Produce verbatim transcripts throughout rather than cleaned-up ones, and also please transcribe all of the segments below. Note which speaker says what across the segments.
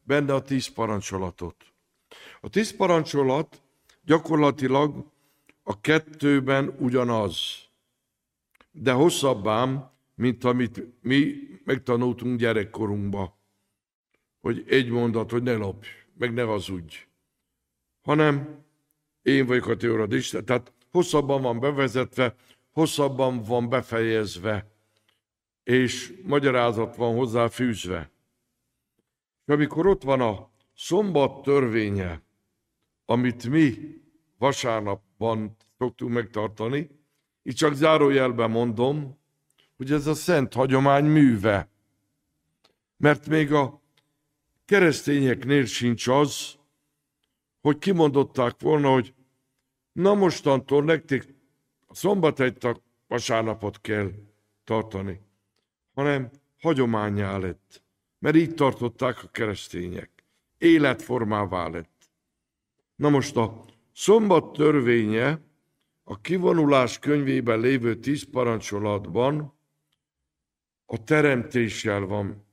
Speaker 1: benne a tíz parancsolatot. A tíz parancsolat gyakorlatilag a kettőben ugyanaz, de hosszabbám, mint amit mi megtanultunk gyerekkorunkban, hogy egy mondat, hogy ne lopj, meg ne hazudj, hanem én vagyok a te urad Isten. Tehát hosszabban van bevezetve, hosszabban van befejezve, és magyarázat van hozzá fűzve. És amikor ott van a szombat törvénye, amit mi vasárnapban szoktunk megtartani, itt csak zárójelben mondom, hogy ez a szent hagyomány műve. Mert még a keresztényeknél sincs az, hogy kimondották volna, hogy na mostantól nektek a szombathegyt, vasárnapot kell tartani, hanem hagyománnyá lett, mert így tartották a keresztények. Életformává lett. Na most a szombat törvénye a kivonulás könyvében lévő tíz parancsolatban a teremtéssel van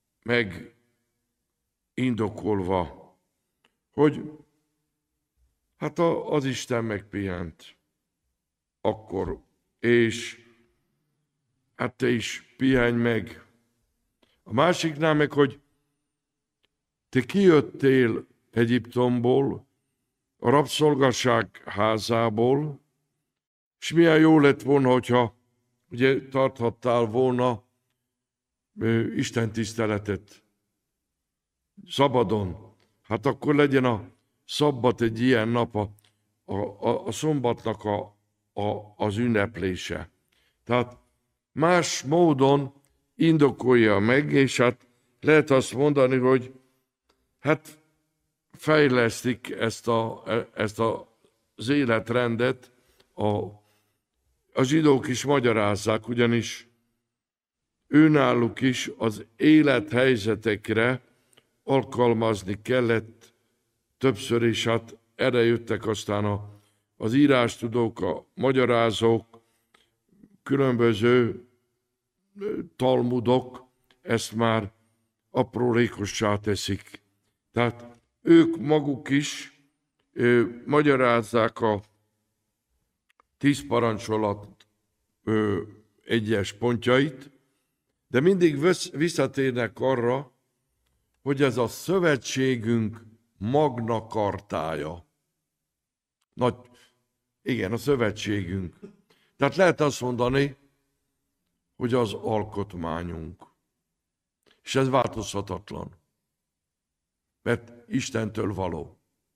Speaker 1: megindokolva, hogy hát az Isten megpihent akkor, és hát te is pihenj meg. A másiknál meg, hogy te kijöttél Egyiptomból, a rabszolgaság házából, és milyen jó lett volna, hogyha ugye tarthattál volna ö, Isten tiszteletet szabadon. Hát akkor legyen a szabbat egy ilyen nap, a, a, a szombatnak a, a, az ünneplése. Tehát más módon indokolja meg, és hát lehet azt mondani, hogy hát fejlesztik ezt, a, ezt a, az életrendet, a, a zsidók is magyarázzák, ugyanis őnáluk is az élethelyzetekre alkalmazni kellett többször, és hát erre jöttek aztán a, az írástudók, a magyarázók, különböző talmudok, ezt már aprólékossá teszik. Tehát ők maguk is ö, magyarázzák a tíz parancsolat ö, egyes pontjait, de mindig visszatérnek arra, hogy ez a szövetségünk Magna Chartája. Nagy, igen, a szövetségünk. Tehát lehet azt mondani, hogy az alkotmányunk. És ez változhatatlan. Mert Istentől való.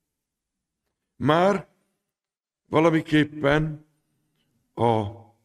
Speaker 1: Már valamiképpen a,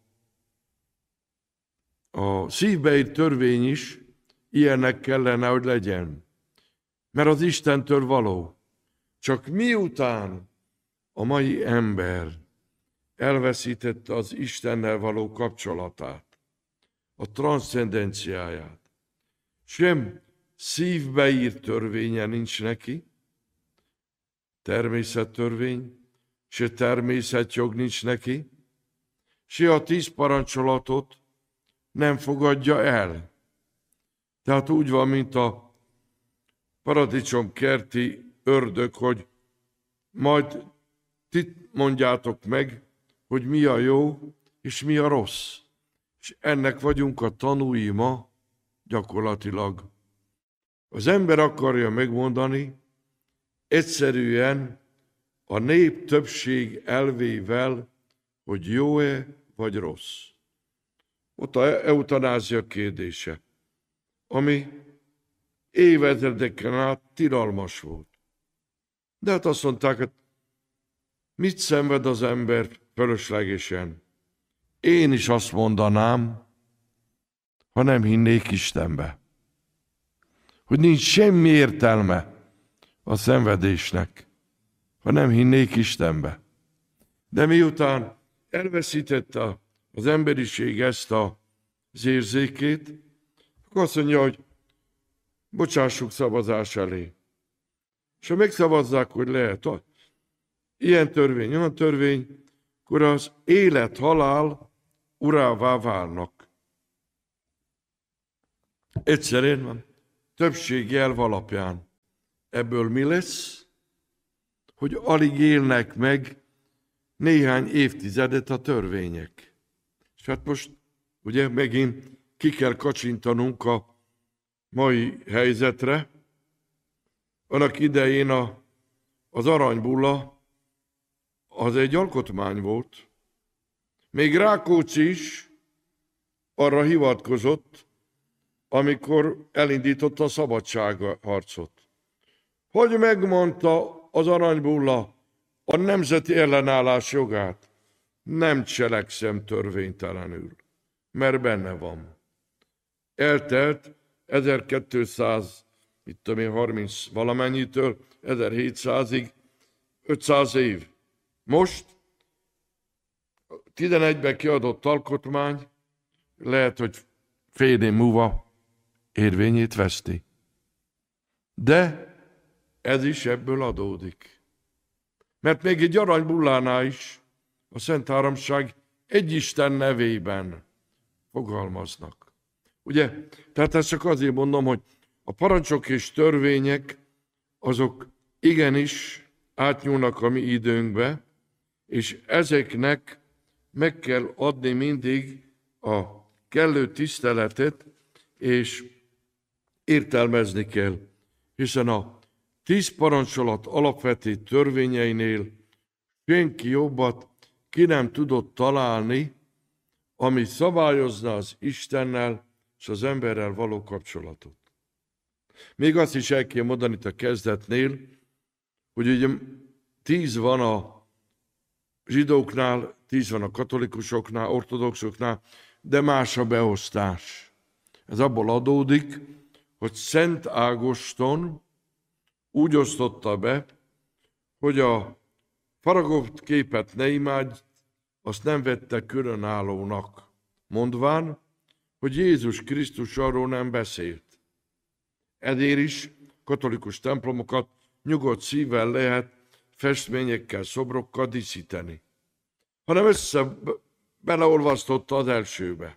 Speaker 1: a szívbeírt törvény is ilyennek kellene, hogy legyen. Mert az Istentől való. Csak miután a mai ember elveszítette az Istennel való kapcsolatát, a transzcendenciáját, sem szívbeírt törvénye nincs neki, természettörvény, se természetjog nincs neki, se a tíz parancsolatot nem fogadja el. Tehát úgy van, mint a paradicsom kerti ördög, hogy majd ti mondjátok meg, hogy mi a jó és mi a rossz. És ennek vagyunk a tanúi ma gyakorlatilag. Az ember akarja megmondani, egyszerűen a nép többség elvével, hogy jó-e vagy rossz. Ott a eutanázia kérdése, ami évezredeken át tilalmas volt. De hát azt mondták, hogy mit szenved az ember fölöslegesen? Én is azt mondanám, ha nem hinnék Istenbe, hogy nincs semmi értelme a szenvedésnek, ha nem hinnék Istenbe. De miután elveszítette az emberiség ezt az érzékét, akkor azt mondja, hogy bocsássuk szavazás elé. És ha megszavazzák, hogy lehet, ilyen törvény, olyan törvény, akkor az élet-halál urává válnak. Egyszerűen van. Többség jelv alapján. ebből mi lesz? Hogy alig élnek meg néhány évtizedet a törvények. És hát most ugye megint ki kell kacsintanunk a mai helyzetre. Annak idején a, az aranybulla az egy alkotmány volt. Még Rákóczi is arra hivatkozott, amikor elindította a szabadságharcot. Hogy megmondta az aranybulla a nemzeti ellenállás jogát? Nem cselekszem törvénytelenül, mert benne van. Eltelt ezerkétszáz, itt tudom én, harminc valamennyitől ezerhétszázig ötszáz év. Most tizenegyben kiadott alkotmány lehet, hogy fél év múlva érvényét veszti. De ez is ebből adódik. Mert még egy aranybullánál is a Szent Háromság egy Isten nevében fogalmaznak. Ugye? Tehát ezt csak azért mondom, hogy a parancsok és törvények azok igenis átnyúlnak a mi időnkbe, és ezeknek meg kell adni mindig a kellő tiszteletet, és értelmezni kell, hiszen a tíz parancsolat alapvető törvényeinél senki jobbat ki nem tudott találni, ami szabályozna az Istennel és az emberrel való kapcsolatot. Még azt is el kell mondani itt a kezdetnél, hogy ugye tíz van a zsidóknál, tíz van a katolikusoknál, ortodoxoknál, de más a beosztás. Ez abból adódik, hogy Szent Ágoston úgy osztotta be, hogy a faragott képet ne imádj, azt nem vette különállónak, mondván, hogy Jézus Krisztus arról nem beszélt. Ezért is katolikus templomokat nyugodt szívvel lehet festményekkel, szobrokkal díszíteni, hanem össze beleolvasztotta az elsőbe.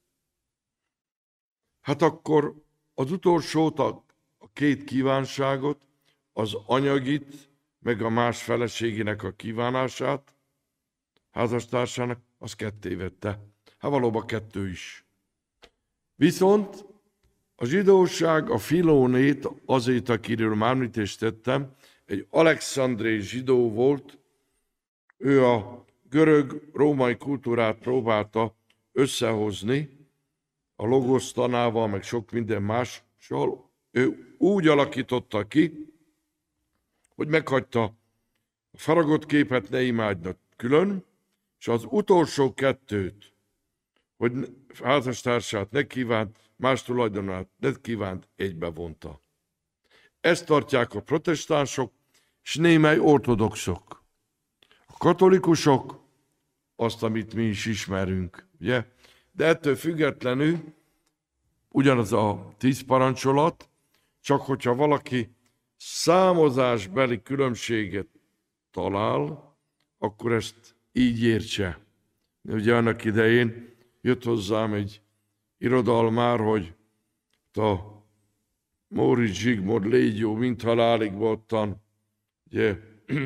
Speaker 1: Hát akkor az utolsót, a, a két kívánságot, az anyagit, meg a más feleségének a kívánását, házastársának, az ketté vette. Hát valóban kettő is. Viszont a zsidóság a Filónét, azért, akiről már említést tettem, egy alexandrei zsidó volt, ő a görög-római kultúrát próbálta összehozni, a logosz tanával, meg sok minden mással. Ő úgy alakította ki, hogy meghagyta a faragott képet, ne imádnak külön, és az utolsó kettőt, hogy házastársát ne kívánt, más tulajdonát ne kívánt, egybe vonta. Ezt tartják a protestánsok, és némely ortodoxok. A katolikusok azt, amit mi is ismerünk, ugye? De ettől függetlenül ugyanaz a tíz parancsolat, csak hogyha valaki számozásbeli különbséget talál, akkor ezt így értse. Ugye annak idején jött hozzám egy irodalmár, hogy a Móricz Zsigmond légy jó, mint halálig voltan, ugye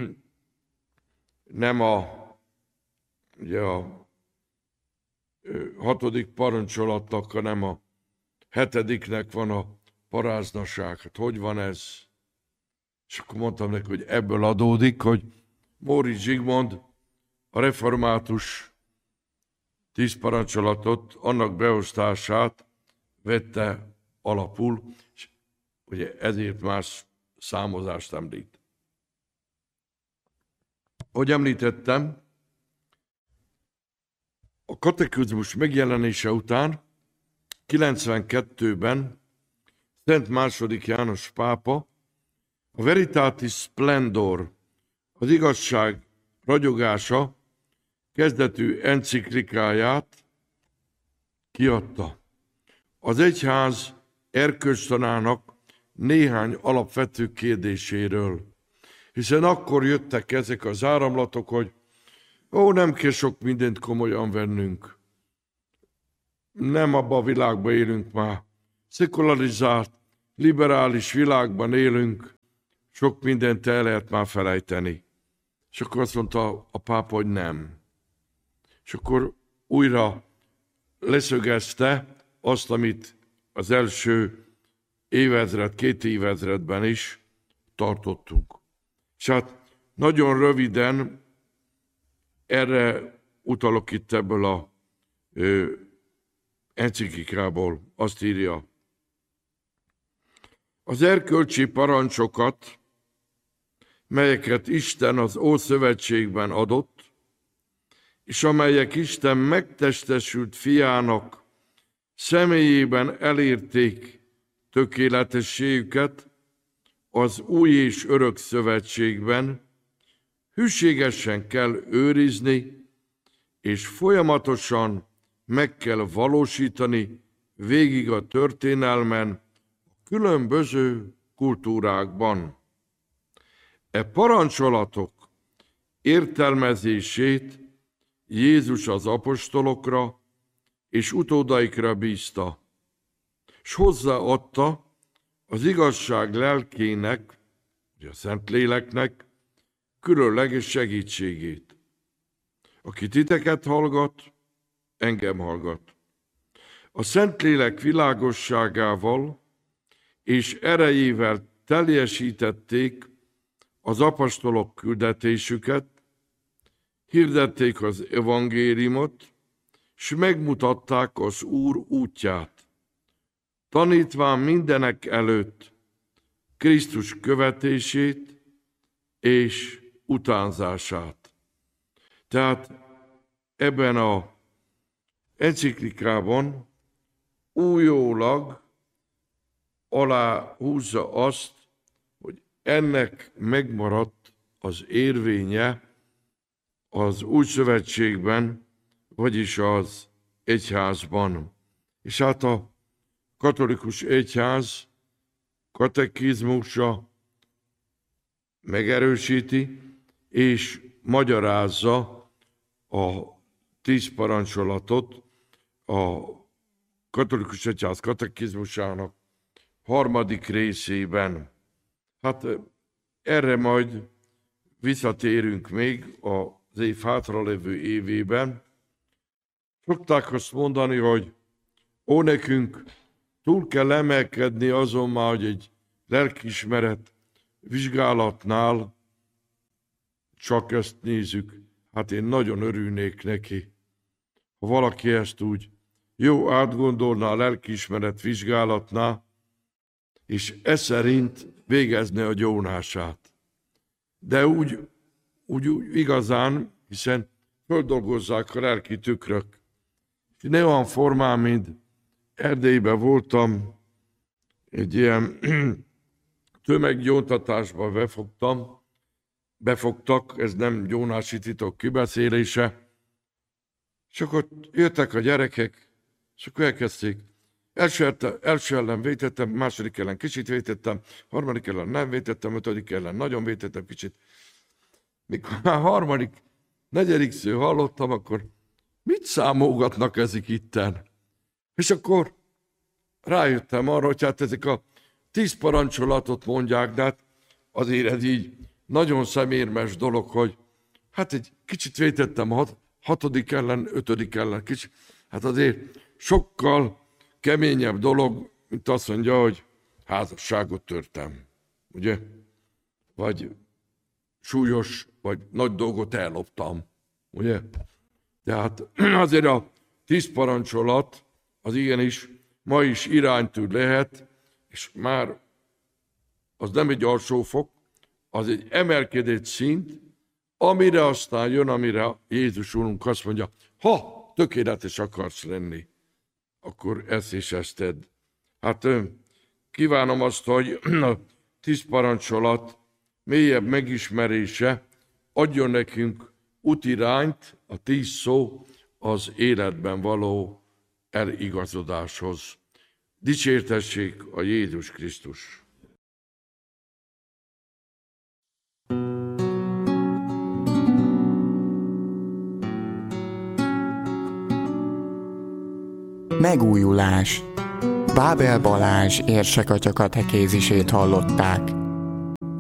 Speaker 1: nem a, ugye a hatodik parancsolatnak, hanem a hetediknek van a paráznaság. Hát hogy van ez? És akkor mondtam neki, hogy ebből adódik, hogy Móricz Zsigmond a református tíz parancsolatot, annak beosztását vette alapul, és ugye ezért más számozást említ. Ahogy említettem, a katekizmus megjelenése után kilencvenkettőben Szent második János pápa a Veritatis Splendor, az igazság ragyogása kezdetű enciklikáját kiadta. Az egyház erkölcstanának néhány alapvető kérdéséről, hiszen akkor jöttek ezek az áramlatok, hogy ó, nem kell sok mindent komolyan vennünk. Nem abban a világban élünk már. Szekularizált, liberális világban élünk. sok mindent el lehet már felejteni. És akkor azt mondta a pápa, hogy nem. És akkor újra leszögezte azt, amit az első évezred, két évezredben is tartottunk. És hát nagyon röviden erre utalok itt ebből a ö, enciklikából. Azt írja: az erkölcsi parancsokat, melyeket Isten az Ószövetségben adott, és amelyek Isten megtestesült fiának személyében elérték tökéletességüket az új és örök szövetségben, hűségesen kell őrizni, és folyamatosan meg kell valósítani végig a történelmen, a különböző kultúrákban. E parancsolatok értelmezését Jézus az apostolokra és utódaikra bízta, s hozzáadta az igazság lelkének, a Szentléleknek különleges segítségét. Aki titeket hallgat, engem hallgat. A Szentlélek világosságával és erejével teljesítették az apostolok küldetésüket, hirdették az evangéliumot, s megmutatták az Úr útját, tanítván mindenek előtt Krisztus követését és utánzását. Tehát ebben a enciklikában újólag aláhúzza azt, hogy ennek megmaradt az érvénye az új szövetségben, vagyis az egyházban. És hát a katolikus egyház katekizmusa megerősíti és magyarázza a tíz parancsolatot a katolikus egyház katekizmusának harmadik részében. Hát erre majd visszatérünk még az év hátralévő évében. Szokták azt mondani, hogy ó, nekünk túl kell emelkedni azon már, hogy egy lelkiismeret vizsgálatnál csak ezt nézzük. Hát én nagyon örülnék neki, ha valaki ezt úgy jó átgondolná a lelkiismeret vizsgálatnál, és ez szerint végezne a gyónását. De úgy, úgy, úgy igazán, hiszen földolgozzák a lelki tükrök. Ne olyan formán, mint Erdélyben voltam, egy ilyen tömeggyóntatásba befogtam, befogtak, ez nem gyónási titok kibeszélése, és akkor jöttek a gyerekek, és akkor elkezdték. Első, első ellen vétettem, második ellen kicsit vétettem, harmadik ellen nem vétettem, ötödik ellen nagyon vétettem kicsit. Mikor már harmadik, negyedik sző hallottam, akkor mit számolgatnak ezek itten? És akkor rájöttem arra, hogy hát ezek a tíz parancsolatot mondják, de hát azért ez így nagyon szemérmes dolog, hogy hát egy kicsit vétettem hat, hatodik ellen, ötödik ellen, kicsit. Hát azért sokkal keményebb dolog, mint azt mondja, hogy házasságot törtem, ugye? Vagy súlyos, vagy nagy dolgot elloptam, ugye? Tehát azért a tíz parancsolat az igenis ma is iránytű lehet, és már az nem egy alsófok, az egy emelkedett szint, amire aztán jön, amire Jézus Úrunk azt mondja, ha tökéletes akarsz lenni, akkor ezt és ezt tedd. Hát kívánom azt, hogy a tíz parancsolat mélyebb megismerése adjon nekünk útirányt, a tíz szó az életben való eligazodáshoz. Dicsértessék a Jézus Krisztus!
Speaker 2: Megújulás. Bábel Balázs érsekatya katekézisét hallották.